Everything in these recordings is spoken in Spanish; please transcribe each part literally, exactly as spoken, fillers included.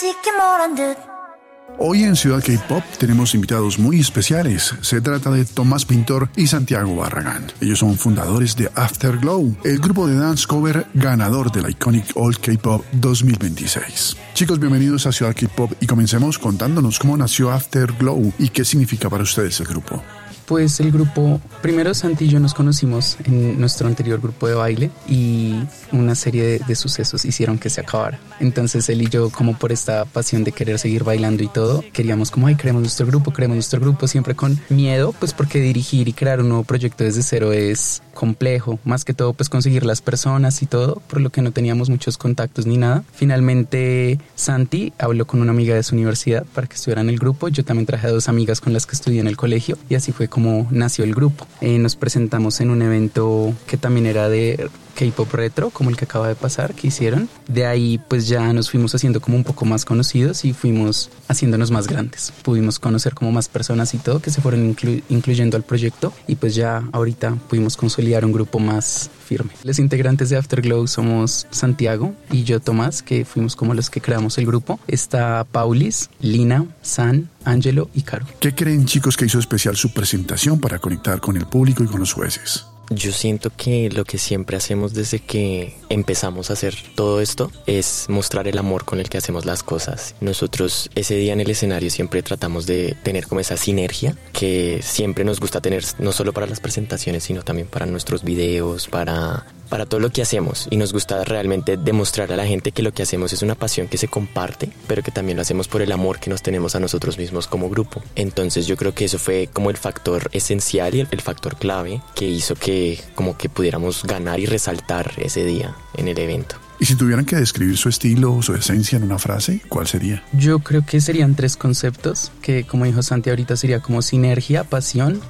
Hoy en Ciudad K-Pop tenemos invitados muy especiales. Se trata de Tomás Pintor y Santiago Barragán. Ellos son fundadores de Afterglow, el grupo de dance cover ganador del Iconic All K-Pop dos mil veintiséis. Chicos, bienvenidos a Ciudad K-Pop y comencemos contándonos cómo nació Afterglow y qué significa para ustedes el grupo. Pues el grupo, primero Santi y yo nos conocimos en nuestro anterior grupo de baile y una serie de, de sucesos hicieron que se acabara. Entonces él y yo, como por esta pasión de querer seguir bailando y todo, queríamos como, ay, creemos nuestro grupo, creemos nuestro grupo, siempre con miedo, pues porque dirigir y crear un nuevo proyecto desde cero es complejo, más que todo pues conseguir las personas y todo, por lo que no teníamos muchos contactos ni nada. Finalmente Santi habló con una amiga de su universidad para que estuviera en el grupo, yo también traje a dos amigas con las que estudié en el colegio y así fue como nació el grupo. Eh, nos presentamos en un evento que también era de K-pop retro, como el que acaba de pasar, que hicieron. De ahí pues ya nos fuimos haciendo como un poco más conocidos y fuimos haciéndonos más grandes. Pudimos conocer como más personas y todo que se fueron inclu- incluyendo al proyecto y pues ya ahorita pudimos consolidar un grupo más firme. Los integrantes de Afterglow somos Santiago y yo Tomás, que fuimos como los que creamos el grupo. Está Paulis, Lina, San, Angelo y Caro. ¿Qué creen, chicos, que hizo especial su presentación para conectar con el público y con los jueces? Yo siento que lo que siempre hacemos desde que empezamos a hacer todo esto es mostrar el amor con el que hacemos las cosas. Nosotros ese día en el escenario siempre tratamos de tener como esa sinergia que siempre nos gusta tener, no solo para las presentaciones, sino también para nuestros videos, para... para todo lo que hacemos, y nos gusta realmente demostrar a la gente que lo que hacemos es una pasión que se comparte, pero que también lo hacemos por el amor que nos tenemos a nosotros mismos como grupo. Entonces yo creo que eso fue como el factor esencial y el, el factor clave que hizo que como que pudiéramos ganar y resaltar ese día en el evento. Y si tuvieran que describir su estilo o su esencia en una frase, ¿cuál sería? Yo creo que serían tres conceptos, que como dijo Santi ahorita sería como sinergia, pasión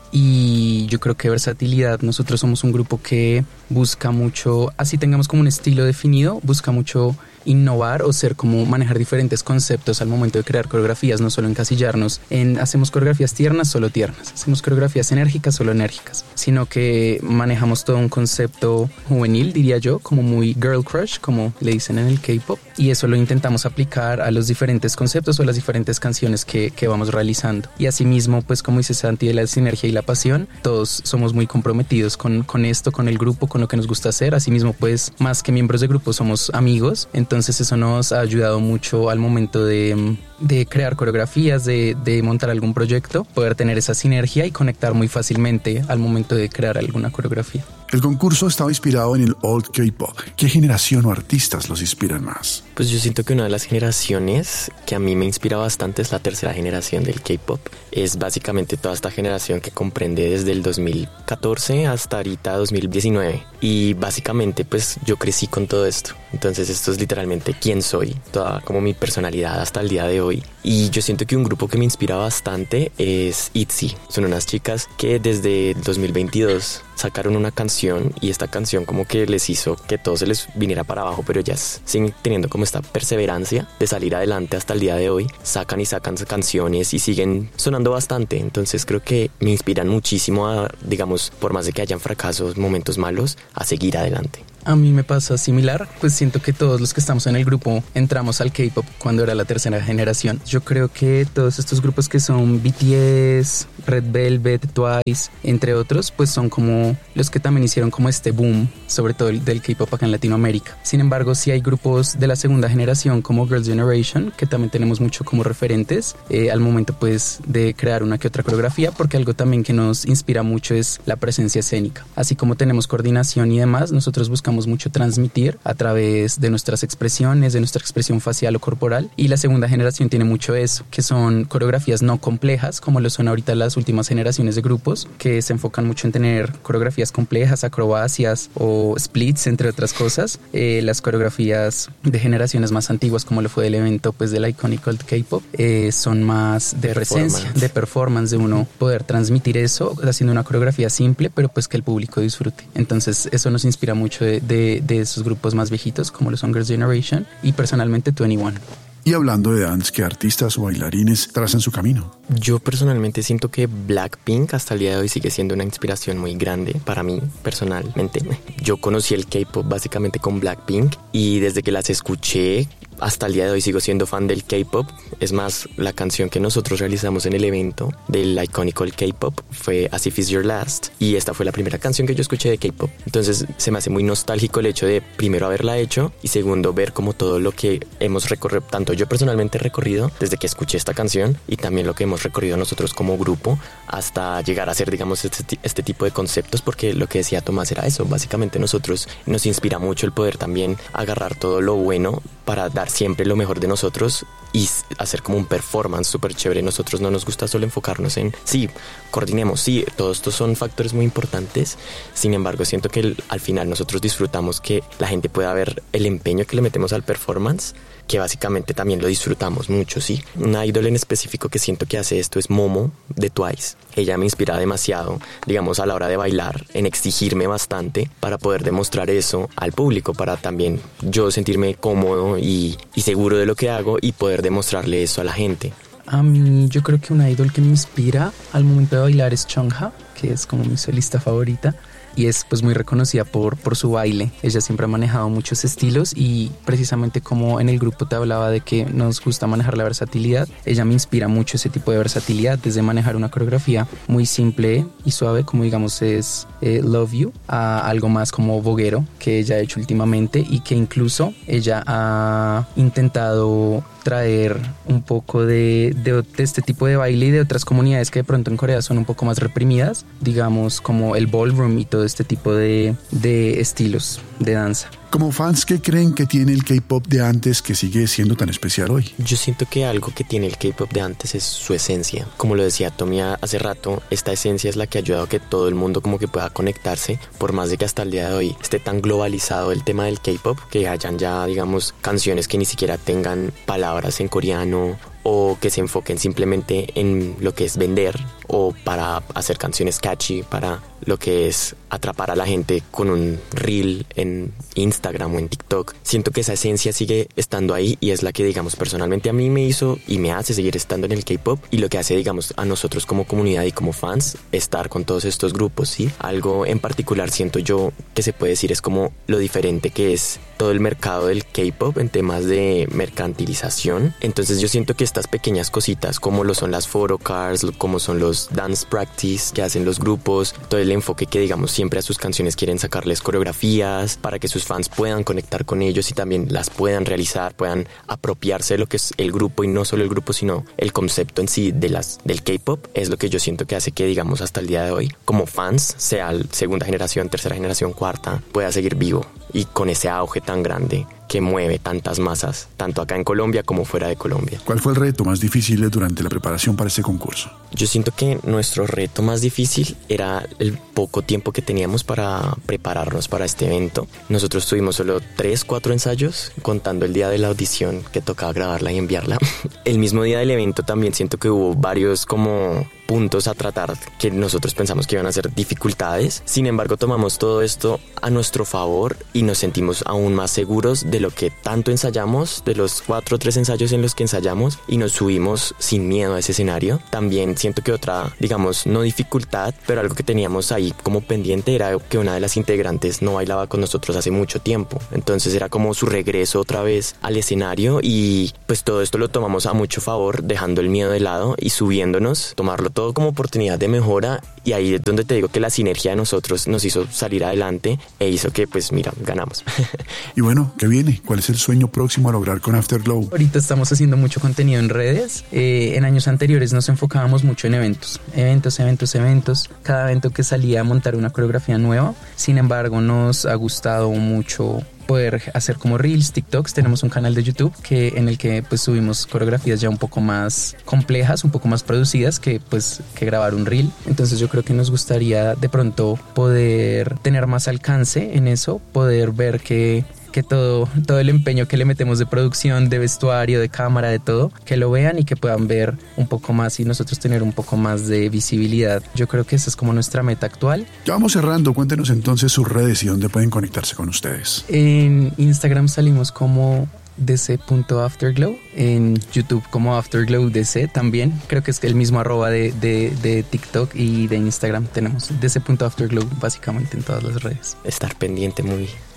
y yo creo que versatilidad. Nosotros somos un grupo que busca mucho, así tengamos como un estilo definido, busca mucho innovar o ser como manejar diferentes conceptos al momento de crear coreografías, no solo encasillarnos en hacemos coreografías tiernas, solo tiernas, hacemos coreografías enérgicas, solo enérgicas, sino que manejamos todo un concepto juvenil, diría yo, como muy girl crush, como le dicen en el K-pop, y eso lo intentamos aplicar a los diferentes conceptos o a las diferentes canciones que, que vamos realizando. Y asimismo, pues como dice Santi, de la sinergia y la pasión, todos somos muy comprometidos con, con esto, con el grupo, con lo que nos gusta hacer. Asimismo, pues más que miembros de grupo somos amigos, entonces Entonces eso nos ha ayudado mucho al momento de, de crear coreografías, de, de montar algún proyecto, poder tener esa sinergia y conectar muy fácilmente al momento de crear alguna coreografía. El concurso estaba inspirado en el Old K-Pop. ¿Qué generación o artistas los inspiran más? Pues yo siento que una de las generaciones que a mí me inspira bastante es la tercera generación del K-pop. Es básicamente toda esta generación que comprende desde el dos mil catorce hasta ahorita dos mil diecinueve. Y básicamente pues yo crecí con todo esto. Entonces esto es literalmente quién soy, toda como mi personalidad hasta el día de hoy. Y yo siento que un grupo que me inspira bastante es ITZY. Son unas chicas que desde el dos mil veintidós sacaron una canción y esta canción como que les hizo que todo se les viniera para abajo, pero ellas siguen teniendo como esta perseverancia de salir adelante hasta el día de hoy. Sacan y sacan canciones y siguen sonando bastante. Entonces creo que me inspiran muchísimo a, digamos, por más de que hayan fracasos, momentos malos, a seguir adelante. A mí me pasa similar, pues siento que todos los que estamos en el grupo entramos al K-pop cuando era la tercera generación. Yo creo que todos estos grupos que son B T S, Red Velvet, Twice, entre otros, pues son como los que también hicieron como este boom, sobre todo el del K-pop acá en Latinoamérica. Sin embargo, sí hay grupos de la segunda generación como Girls' Generation, que también tenemos mucho como referentes eh, al momento pues de crear una que otra coreografía, porque algo también que nos inspira mucho es la presencia escénica. Así como tenemos coordinación y demás, nosotros buscamos mucho transmitir a través de nuestras expresiones, de nuestra expresión facial o corporal, y la segunda generación tiene mucho eso, que son coreografías no complejas como lo son ahorita las últimas generaciones de grupos, que se enfocan mucho en tener coreografías complejas, acrobacias o splits, entre otras cosas. Eh, las coreografías de generaciones más antiguas, como lo fue el evento pues del Iconic Old K-Pop, eh, son más de presencia, de performance, de uno poder transmitir eso haciendo una coreografía simple, pero pues que el público disfrute. Entonces eso nos inspira mucho de De, de esos grupos más viejitos como lo son Girls' Generation y personalmente veintiuno. Y hablando de dance, ¿qué artistas o bailarines trazan su camino? Yo personalmente siento que Blackpink hasta el día de hoy sigue siendo una inspiración muy grande para mí personalmente. Yo conocí el K-pop básicamente con Blackpink y desde que las escuché hasta el día de hoy sigo siendo fan del K-pop. Es más, la canción que nosotros realizamos en el evento del icónico K-pop fue As If It's Your Last, y esta fue la primera canción que yo escuché de K-pop. Entonces se me hace muy nostálgico el hecho de primero haberla hecho y segundo ver como todo lo que hemos recorrido, tanto yo personalmente he recorrido desde que escuché esta canción y también lo que hemos recorrido nosotros como grupo hasta llegar a hacer, digamos, este, este tipo de conceptos, porque lo que decía Tomás era eso. Básicamente nosotros nos inspira mucho el poder también agarrar todo lo bueno para dar siempre lo mejor de nosotros y hacer como un performance súper chévere. Nosotros no nos gusta solo enfocarnos en, sí, coordinemos, sí, todos estos son factores muy importantes. Sin embargo, siento que el, al final nosotros disfrutamos que la gente pueda ver el empeño que le metemos al performance, que básicamente también lo disfrutamos mucho, ¿sí? Una idol en específico que siento que hace esto es Momo, de Twice. Ella me inspira demasiado, digamos, a la hora de bailar, en exigirme bastante para poder demostrar eso al público, para también yo sentirme cómodo y, y seguro de lo que hago y poder demostrarle eso a la gente. A mí yo creo que una idol que me inspira al momento de bailar es Chungha, que es como mi solista favorita. Y es pues muy reconocida por, por su baile. Ella siempre ha manejado muchos estilos y precisamente como en el grupo te hablaba de que nos gusta manejar la versatilidad, ella me inspira mucho ese tipo de versatilidad, desde manejar una coreografía muy simple y suave como digamos es eh, Love You, a algo más como voguero que ella ha hecho últimamente y que incluso ella ha intentado traer un poco de, de, de este tipo de baile y de otras comunidades que de pronto en Corea son un poco más reprimidas, digamos como el ballroom y todo este tipo de, de estilos de danza. Como fans, ¿qué creen que tiene el K-pop de antes que sigue siendo tan especial hoy? Yo siento que algo que tiene el K-pop de antes es su esencia. Como lo decía Tommy hace rato, esta esencia es la que ha ayudado a que todo el mundo como que pueda conectarse, por más de que hasta el día de hoy esté tan globalizado el tema del K-pop, que hayan ya, digamos, canciones que ni siquiera tengan palabras en coreano o que se enfoquen simplemente en lo que es vender o para hacer canciones catchy, para lo que es atrapar a la gente con un reel en Instagram o en TikTok. Siento que esa esencia sigue estando ahí y es la que, digamos, personalmente a mí me hizo y me hace seguir estando en el K-pop y lo que hace, digamos, a nosotros como comunidad y como fans estar con todos estos grupos, ¿sí? Algo en particular siento yo que se puede decir es como lo diferente que es todo el mercado del K-pop en temas de mercantilización. Entonces yo siento que estas pequeñas cositas como lo son las photocards, como son los dance practice que hacen los grupos, todo el enfoque que, digamos, siempre a sus canciones quieren sacarles coreografías para que sus fans puedan conectar con ellos y también las puedan realizar, puedan apropiarse de lo que es el grupo y no solo el grupo sino el concepto en sí de las, del K-pop, es lo que yo siento que hace que, digamos, hasta el día de hoy como fans, sea segunda generación, tercera generación, cuarta, pueda seguir vivo y con ese auge tan grande que mueve tantas masas, tanto acá en Colombia como fuera de Colombia. ¿Cuál fue el reto más difícil durante la preparación para este concurso? Yo siento que nuestro reto más difícil era el poco tiempo que teníamos para prepararnos para este evento. Nosotros tuvimos solo tres, cuatro ensayos, contando el día de la audición que tocaba grabarla y enviarla. El mismo día del evento también siento que hubo varios como puntos a tratar que nosotros pensamos que iban a ser dificultades. Sin embargo, tomamos todo esto a nuestro favor y nos sentimos aún más seguros de lo que tanto ensayamos, de los cuatro o tres ensayos en los que ensayamos, y nos subimos sin miedo a ese escenario. También siento que otra, digamos, no dificultad, pero algo que teníamos ahí como pendiente era que una de las integrantes no bailaba con nosotros hace mucho tiempo. Entonces era como su regreso otra vez al escenario y pues todo esto lo tomamos a mucho favor, dejando el miedo de lado y subiéndonos, tomarlo todo como oportunidad de mejora, y ahí es donde te digo que la sinergia de nosotros nos hizo salir adelante e hizo que pues mira, ganamos. Y bueno, ¿qué viene? ¿Cuál es el sueño próximo a lograr con Afterglow? Ahorita estamos haciendo mucho contenido en redes. Eh, en años anteriores nos enfocábamos mucho en eventos, eventos, eventos, eventos. Cada evento que salía a montar una coreografía nueva. Sin embargo, nos ha gustado mucho poder hacer como reels, TikToks. Tenemos un canal de YouTube que, en el que pues subimos coreografías ya un poco más complejas, un poco más producidas que pues que grabar un reel. Entonces yo creo que nos gustaría de pronto poder tener más alcance en eso, poder ver que que todo, todo el empeño que le metemos de producción, de vestuario, de cámara, de todo, que lo vean y que puedan ver un poco más y nosotros tener un poco más de visibilidad. Yo creo que esa es como nuestra meta actual. Ya vamos cerrando, cuéntenos entonces sus redes y dónde pueden conectarse con ustedes. En Instagram salimos como d c punto afterglow, en YouTube como Afterglow D C también, creo que es el mismo arroba de, de, de TikTok y de Instagram tenemos d c punto afterglow básicamente en todas las redes. Estar pendiente muy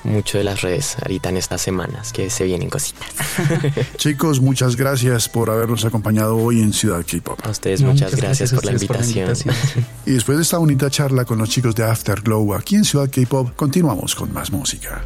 mucho de las redes ahorita en estas semanas que se vienen cositas. Chicos, muchas gracias por habernos acompañado hoy en Ciudad K-Pop. A ustedes no, muchas, muchas gracias, gracias por, la invitación. por la invitación. Y después de esta bonita charla con los chicos de Afterglow aquí en Ciudad K-Pop, continuamos con más música.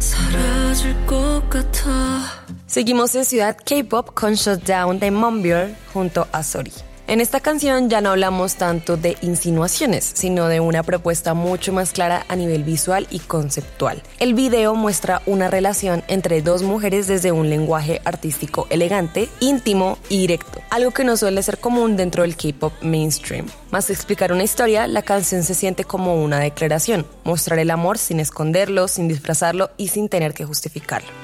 Seguimos en Ciudad K-Pop con Shutdown de Monbyeol junto a Sori. En esta canción ya no hablamos tanto de insinuaciones, sino de una propuesta mucho más clara a nivel visual y conceptual. El video muestra una relación entre dos mujeres desde un lenguaje artístico elegante, íntimo y directo, algo que no suele ser común dentro del K-pop mainstream. Más que explicar una historia, la canción se siente como una declaración, mostrar el amor sin esconderlo, sin disfrazarlo y sin tener que justificarlo.